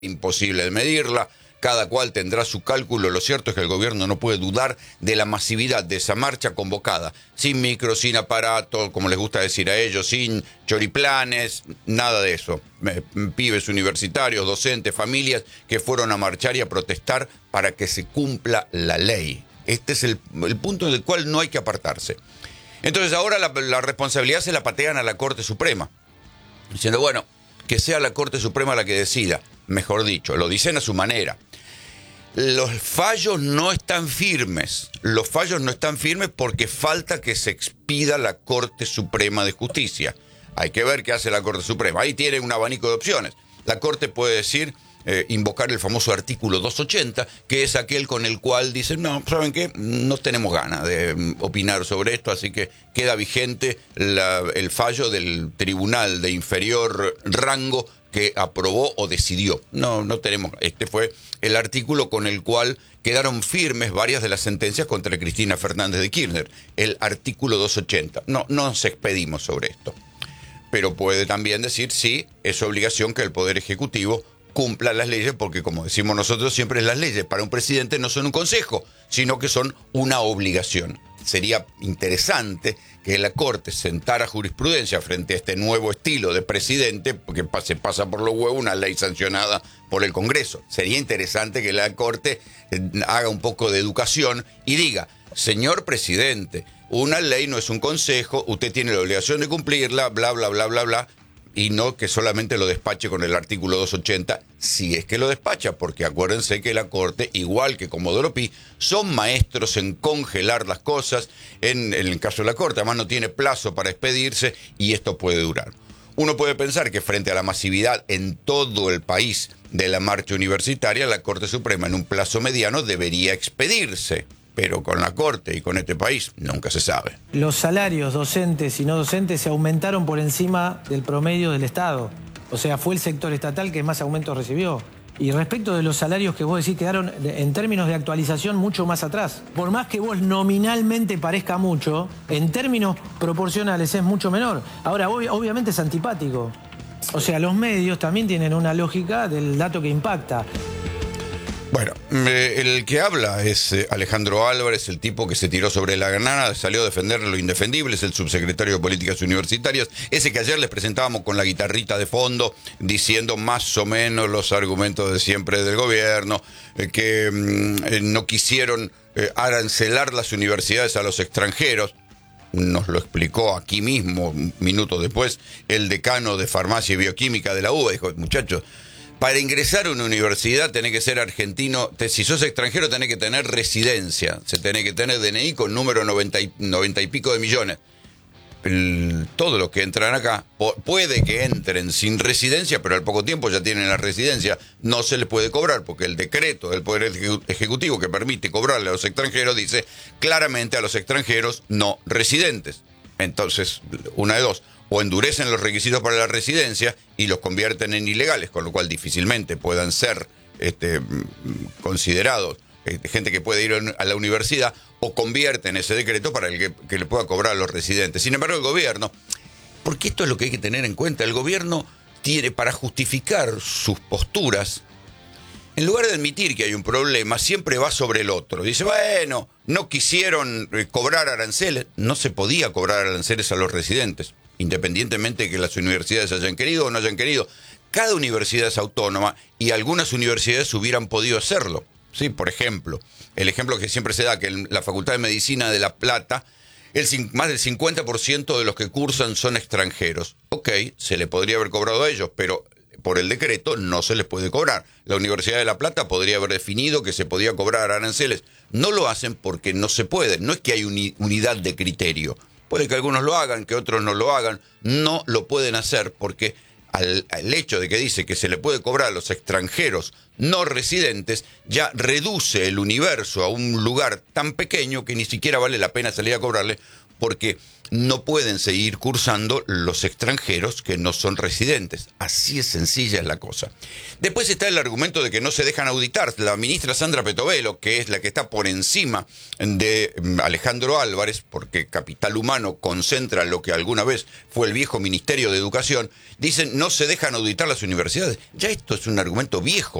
imposible de medirla, cada cual tendrá su cálculo. Lo cierto es que el gobierno no puede dudar de la masividad de esa marcha convocada, sin micro, sin aparato, como les gusta decir a ellos, sin choriplanes, nada de eso. Pibes universitarios, docentes, familias que fueron a marchar y a protestar para que se cumpla la ley. Este es el punto en el cual no hay que apartarse. Entonces ahora la responsabilidad se la patean a la Corte Suprema, diciendo, bueno, que sea la Corte Suprema la que decida. Mejor dicho, lo dicen a su manera. Los fallos no están firmes. Los fallos no están firmes porque falta que se expida la Corte Suprema de Justicia. Hay que ver qué hace la Corte Suprema. Ahí tiene un abanico de opciones. La Corte puede decir, invocar el famoso artículo 280, que es aquel con el cual dicen, no, ¿saben qué? No tenemos ganas de opinar sobre esto, así que queda vigente el fallo del tribunal de inferior rango que aprobó o decidió. No tenemos. Este fue el artículo con el cual quedaron firmes varias de las sentencias contra Cristina Fernández de Kirchner. El artículo 280. No nos expedimos sobre esto. Pero puede también decir, sí, es obligación que el Poder Ejecutivo cumpla las leyes, porque como decimos nosotros siempre, las leyes para un presidente no son un consejo, sino que son una obligación. Sería interesante que la Corte sentara jurisprudencia frente a este nuevo estilo de presidente, porque se pasa por los huevos una ley sancionada por el Congreso. Sería interesante que la Corte haga un poco de educación y diga, señor presidente, una ley no es un consejo, usted tiene la obligación de cumplirla, bla, bla, bla, bla, bla, y no que solamente lo despache con el artículo 280, si es que lo despacha, porque acuérdense que la Corte, igual que Comodoro Pi, son maestros en congelar las cosas. En el caso de la Corte, además no tiene plazo para expedirse y esto puede durar. Uno puede pensar que frente a la masividad en todo el país de la marcha universitaria, la Corte Suprema en un plazo mediano debería expedirse. Pero con la Corte y con este país nunca se sabe. Los salarios docentes y no docentes se aumentaron por encima del promedio del Estado. O sea, fue el sector estatal que más aumentos recibió. Y respecto de los salarios que vos decís quedaron en términos de actualización mucho más atrás. Por más que vos nominalmente parezca mucho, en términos proporcionales es mucho menor. Ahora, obviamente es antipático. O sea, los medios también tienen una lógica del dato que impacta. Bueno, el que habla es Alejandro Álvarez, el tipo que se tiró sobre la granada, salió a defender lo indefendible, es el subsecretario de Políticas Universitarias, ese que ayer les presentábamos con la guitarrita de fondo, diciendo más o menos los argumentos de siempre del gobierno, que no quisieron arancelar las universidades a los extranjeros. Nos lo explicó aquí mismo, minutos después, el decano de Farmacia y Bioquímica de la UBA, dijo, muchachos, para ingresar a una universidad tenés que ser argentino, si sos extranjero tenés que tener residencia, se tenés que tener DNI con número 90 y pico de millones. Todos los que entran acá, puede que entren sin residencia, pero al poco tiempo ya tienen la residencia, no se les puede cobrar, porque el decreto del Poder Ejecutivo que permite cobrarle a los extranjeros dice claramente a los extranjeros no residentes. Entonces, una de dos, o endurecen los requisitos para la residencia y los convierten en ilegales, con lo cual difícilmente puedan ser considerados gente que puede ir a la universidad, o convierten ese decreto para el que le pueda cobrar a los residentes. Sin embargo, el gobierno, porque esto es lo que hay que tener en cuenta, el gobierno tiene, para justificar sus posturas, en lugar de admitir que hay un problema, siempre va sobre el otro. Dice, bueno, no quisieron cobrar aranceles. No se podía cobrar aranceles a los residentes, independientemente de que las universidades hayan querido o no hayan querido. Cada universidad es autónoma y algunas universidades hubieran podido hacerlo. Sí, por ejemplo, el ejemplo que siempre se da, que en la Facultad de Medicina de La Plata, más del 50% de los que cursan son extranjeros. Ok, se le podría haber cobrado a ellos, pero por el decreto no se les puede cobrar. La Universidad de La Plata podría haber definido que se podía cobrar aranceles. No lo hacen porque no se puede. No es que hay unidad de criterio. Puede que algunos lo hagan, que otros no lo hagan. No lo pueden hacer porque al hecho de que dice que se le puede cobrar a los extranjeros no residentes, ya reduce el universo a un lugar tan pequeño que ni siquiera vale la pena salir a cobrarle, porque no pueden seguir cursando los extranjeros que no son residentes. Así es sencilla es la cosa. Después está el argumento de que no se dejan auditar. La ministra Sandra Petovelo, que es la que está por encima de Alejandro Álvarez, porque Capital Humano concentra lo que alguna vez fue el viejo Ministerio de Educación, dicen no se dejan auditar las universidades. Ya esto es un argumento viejo.